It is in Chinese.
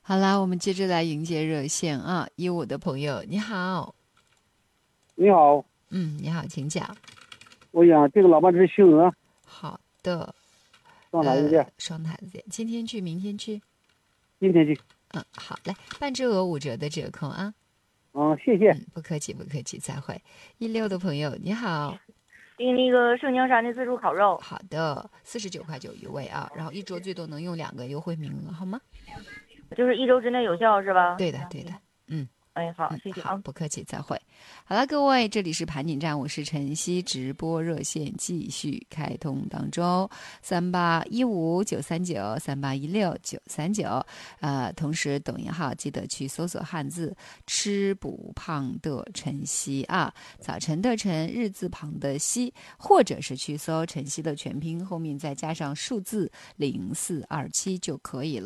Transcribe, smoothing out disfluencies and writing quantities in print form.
好啦，我们接着来迎接热线啊，15的朋友，你好。 你好， 你好，请讲。 我想这个老伴是姓鹅， 好的。 上哪个店？ 双台子店，今天去，明天去。 今天去。 好，来，半只鹅5折的折扣啊。 谢谢。 不客气，不客气，再会。16的朋友，你好。 订那个盛江山的自助烤肉。 好的，49.9块一位啊，然后一桌最多能用2个优惠名额，好吗？ 就是1周之内有效是吧？ 对的，对的。 哎，好，谢谢啊。 不客气，再会。好了，各位，这里是盘锦站，我是晨曦，直播热线继续开通当中，3815-939，3816-939。同时抖音号记得去搜索汉字吃不胖的晨曦啊，早晨的晨，日字旁的曦，或者是去搜晨曦的全拼，后面再加上数字0427就可以了。